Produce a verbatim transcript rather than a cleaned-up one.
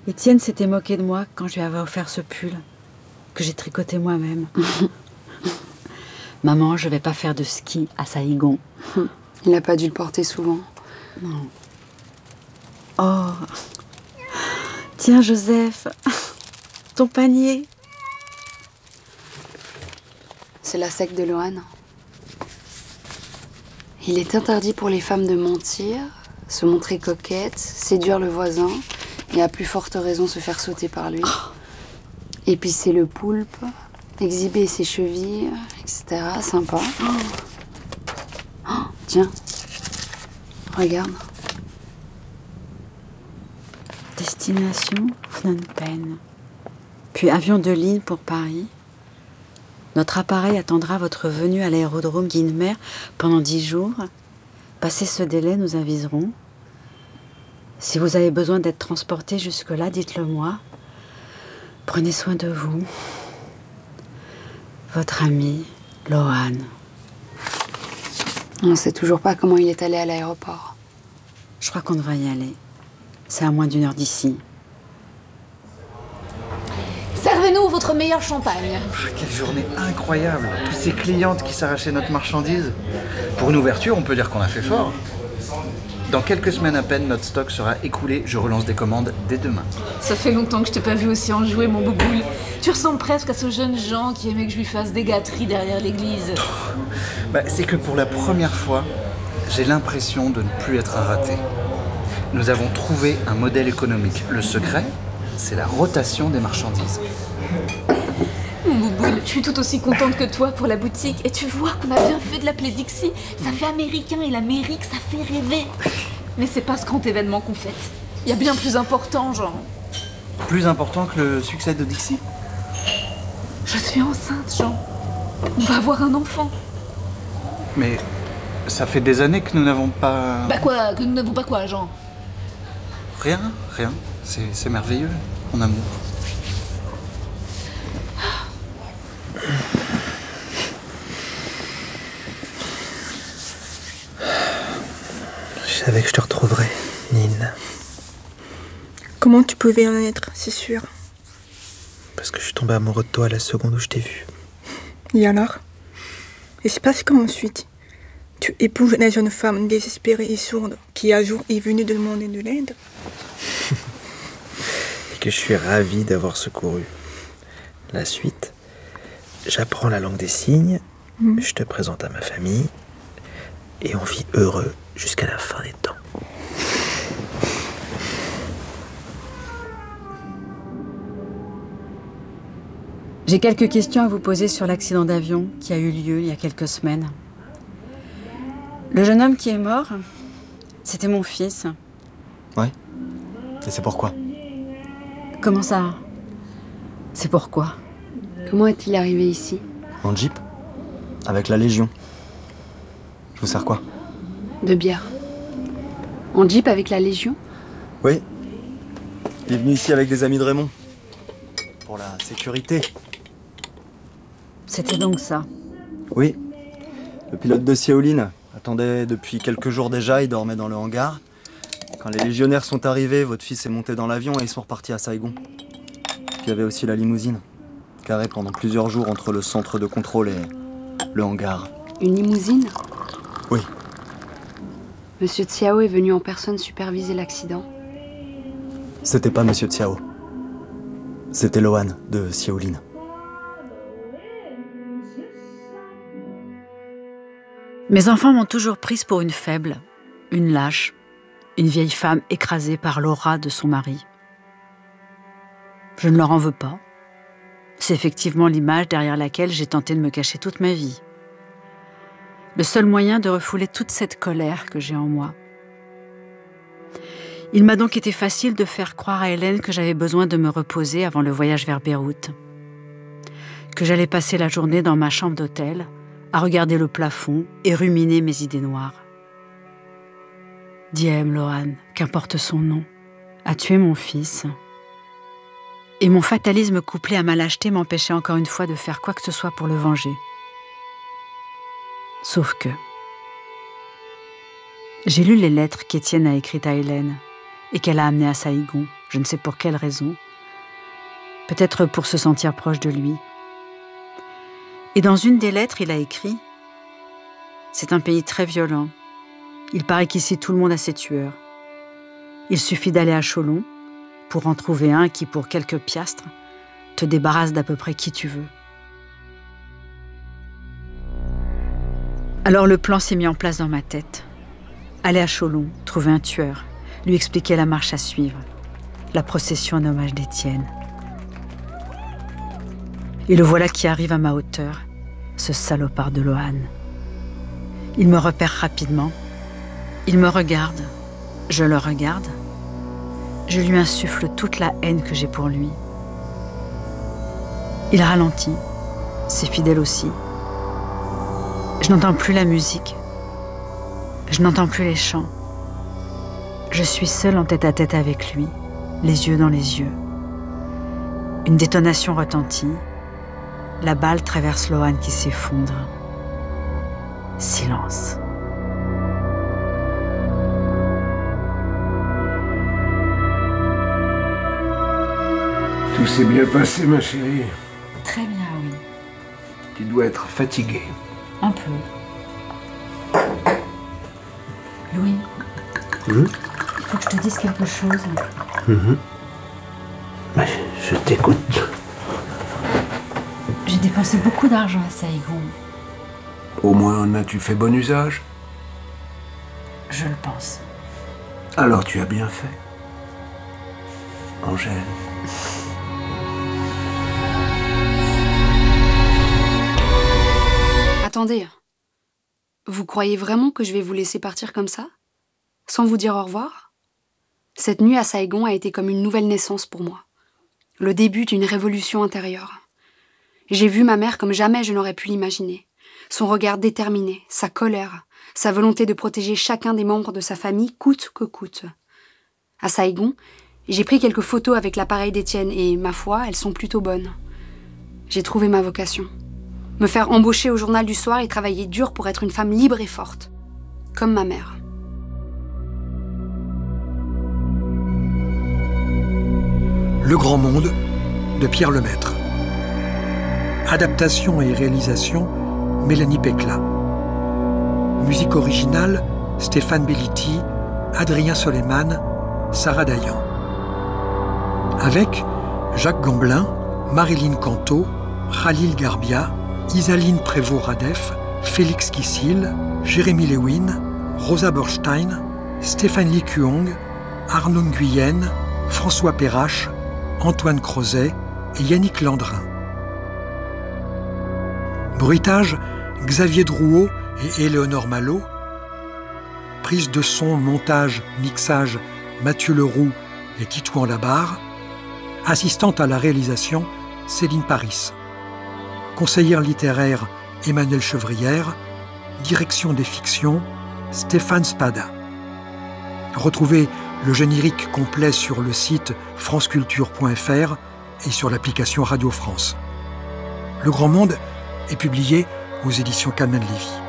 Étienne s'était moqué de moi quand je lui avais offert ce pull, que j'ai tricoté moi-même. Maman, je vais pas faire de ski à Saïgon. Il n'a pas dû le porter souvent. Non. Oh. Tiens, Joseph, ton panier. C'est la secte de Lohan. Il est interdit pour les femmes de mentir, se montrer coquette, séduire le voisin et à plus forte raison se faire sauter par lui. Oh. Épicer le poulpe, exhiber ses chevilles, et cetera. Sympa. Oh. Oh, tiens, regarde. Destination Phnom Penh. Puis avion de ligne pour Paris. Notre appareil attendra votre venue à l'aérodrome Guinemer pendant dix jours. Passé ce délai, nous aviserons. Si vous avez besoin d'être transporté jusque-là, dites-le moi. Prenez soin de vous. Votre ami, Lohan. On ne sait toujours pas comment il est allé à l'aéroport. Je crois qu'on devrait y aller. C'est à moins d'une heure d'ici. Servez-nous votre meilleur champagne. Quelle journée incroyable. Tous ces clientes qui s'arrachaient notre marchandise. Pour une ouverture, on peut dire qu'on a fait fort. Dans quelques semaines à peine, notre stock sera écoulé. Je relance des commandes dès demain. Ça fait longtemps que je t'ai pas vu aussi enjoué, mon bouboule. Tu ressembles presque à ce jeune Jean qui aimait que je lui fasse des gâteries derrière l'église. Bah, c'est que pour la première fois, j'ai l'impression de ne plus être un raté. Nous avons trouvé un modèle économique. Le secret, c'est la rotation des marchandises. Mon bouboule, je suis tout aussi contente que toi pour la boutique. Et tu vois qu'on a bien fait de l'appeler Dixie. Ça fait américain et l'Amérique, ça fait rêver. Mais c'est pas ce grand événement qu'on fête. Il y a bien plus important, genre. Plus important que le succès de Dixie ? Je suis enceinte, Jean. On va avoir un enfant. Mais ça fait des années que nous n'avons pas... Bah quoi, que nous n'avons pas quoi, Jean ? Rien, rien. C'est, c'est merveilleux, mon amour. Je savais que je te retrouverais, Nine. Comment tu pouvais en être si sûr ? Parce que je suis tombé amoureux de toi à la seconde où je t'ai vu. Et alors ? Et c'est parce qu'ensuite, tu épouses la jeune femme désespérée et sourde qui un jour est venue demander de l'aide ? Et que je suis ravi d'avoir secouru. La suite, j'apprends la langue des signes, mmh. je te présente à ma famille, et on vit heureux jusqu'à la fin des temps. J'ai quelques questions à vous poser sur l'accident d'avion qui a eu lieu il y a quelques semaines. Le jeune homme qui est mort, c'était mon fils. Ouais. Et c'est pourquoi ? Comment ça ? C'est pourquoi ? Comment est-il arrivé ici ? En jeep ? Avec la Légion. Je vous sers quoi ? De bière. En jeep avec la Légion ? Oui. Il est venu ici avec des amis de Raymond. Pour la sécurité. C'était donc ça ? Oui. Le pilote de Xiaolin attendait depuis quelques jours déjà, il dormait dans le hangar. Quand les légionnaires sont arrivés, votre fils est monté dans l'avion et ils sont repartis à Saïgon. Il y avait aussi la limousine, garée pendant plusieurs jours entre le centre de contrôle et le hangar. Une limousine ? Oui. Monsieur Tsiao est venu en personne superviser l'accident. C'était pas Monsieur Tsiao. C'était Lohan de Xiaolin. Mes enfants m'ont toujours prise pour une faible, une lâche, une vieille femme écrasée par l'aura de son mari. Je ne leur en veux pas. C'est effectivement l'image derrière laquelle j'ai tenté de me cacher toute ma vie. Le seul moyen de refouler toute cette colère que j'ai en moi. Il m'a donc été facile de faire croire à Hélène que j'avais besoin de me reposer avant le voyage vers Beyrouth. Que j'allais passer la journée dans ma chambre d'hôtel, à regarder le plafond et ruminer mes idées noires. Diem Lohan, qu'importe son nom, a tué mon fils. Et mon fatalisme couplé à ma lâcheté m'empêchait encore une fois de faire quoi que ce soit pour le venger. Sauf que... J'ai lu les lettres qu'Étienne a écrites à Hélène et qu'elle a amenées à Saïgon, je ne sais pour quelle raison. Peut-être pour se sentir proche de lui. Et dans une des lettres, il a écrit « C'est un pays très violent. Il paraît qu'ici tout le monde a ses tueurs. Il suffit d'aller à Cholon pour en trouver un qui, pour quelques piastres, te débarrasse d'à peu près qui tu veux. » Alors le plan s'est mis en place dans ma tête. Aller à Cholon, trouver un tueur, lui expliquer la marche à suivre, la procession en hommage d'Étienne. Et le voilà qui arrive à ma hauteur, ce salopard de Lohan. Il me repère rapidement. Il me regarde. Je le regarde. Je lui insuffle toute la haine que j'ai pour lui. Il ralentit. C'est fidèle aussi. Je n'entends plus la musique. Je n'entends plus les chants. Je suis seule en tête à tête avec lui, les yeux dans les yeux. Une détonation retentit. La balle traverse Lohan qui s'effondre. Silence. Tout s'est bien passé, ma chérie. Très bien, oui. Tu dois être fatiguée. Un peu. Louis, Mmh. il faut que je te dise quelque chose. Mmh. Mais je t'écoute. J'ai dépensé beaucoup d'argent à Saigon. Au moins en as-tu fait bon usage? Je le pense. Alors tu as bien fait. Angèle. Attendez. Vous croyez vraiment que je vais vous laisser partir comme ça? Sans vous dire au revoir? Cette nuit à Saigon a été comme une nouvelle naissance pour moi. Le début d'une révolution intérieure. J'ai vu ma mère comme jamais je n'aurais pu l'imaginer. Son regard déterminé, sa colère, sa volonté de protéger chacun des membres de sa famille coûte que coûte. À Saigon, j'ai pris quelques photos avec l'appareil d'Étienne et, ma foi, elles sont plutôt bonnes. J'ai trouvé ma vocation. Me faire embaucher au journal du soir et travailler dur pour être une femme libre et forte. Comme ma mère. Le Grand Monde de Pierre Lemaître. Adaptation et réalisation Mélanie Pécla. Musique originale Stéphane Belliti, Adrien Soleiman, Sarah Dayan. Avec Jacques Gamblin, Marilyn Canto, Khalil Garbia, Isaline Prévost-Radef, Félix Kissil, Jérémy Lewin, Rosa Borstein, Stéphane Licuong, Arnaud Nguyen, François Perrache, Antoine Crozet et Yannick Landrin. Bruitage, Xavier Drouot et Éléonore Malo. Prise de son, montage, mixage, Mathieu Leroux et Titouan Labarre. Assistante à la réalisation, Céline Paris. Conseillère littéraire, Emmanuelle Chevrière. Direction des fictions, Stéphane Spada. Retrouvez le générique complet sur le site franceculture point f r et sur l'application Radio France. Le Grand Monde est publié aux éditions Calman Lévy.